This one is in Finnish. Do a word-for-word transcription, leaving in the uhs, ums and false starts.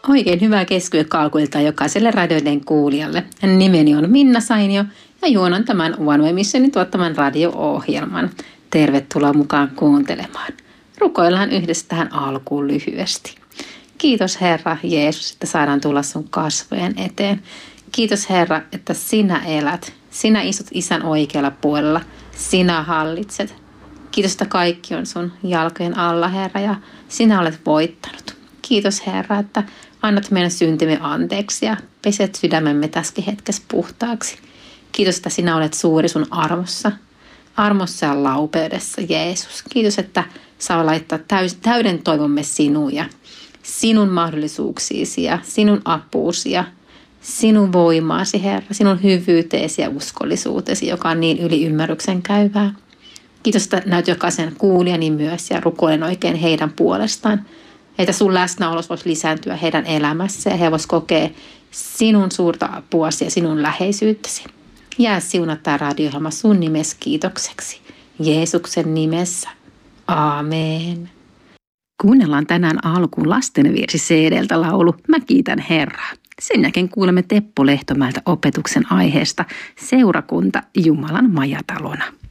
Oikein hyvää keskiyökalkuilta jokaiselle radioiden kuulijalle. Nimeni on Minna Sainio ja juonan tämän One Way Missionin tuottaman radio-ohjelman. Tervetuloa mukaan kuuntelemaan. Rukoillaan yhdessä tähän alkuun lyhyesti. Kiitos Herra Jeesus, että saadaan tulla sun kasvojen eteen. Kiitos Herra, että sinä elät. Sinä istut Isän oikealla puolella. Sinä hallitset. Kiitos, että kaikki on sun jalkojen alla, Herra, ja sinä olet voittanut. Kiitos Herra, että annat meidän syntimme anteeksi ja peset sydämemme tässäkin hetkessä puhtaaksi. Kiitos, että sinä olet suuri sun armossa. Armossa ja laupeudessa, Jeesus. Kiitos, että saa laittaa täys, täyden toivomme sinuun ja sinun mahdollisuuksiisi ja sinun apuusi ja sinun voimaasi, Herra, sinun hyvyyteesi ja uskollisuutesi, joka on niin yli ymmärryksen käyvää. Kiitos, että näyt jokaisen kuulijani myös ja rukoilen oikein heidän puolestaan. Että sun läsnäolos voisi lisääntyä heidän elämässä ja he vois kokea sinun suurta apuasi ja sinun läheisyyttäsi. Jää siunata tämä radio-ohjelma sun nimessä kiitokseksi. Jeesuksen nimessä. Aamen. Kuunnellaan tänään alkuun lastenvirsi C D:ltä laulu Mä kiitän Herraa. Sen jälkeen kuulemme Teppo Lehtomäeltä opetuksen aiheesta Seurakunta Jumalan majatalona.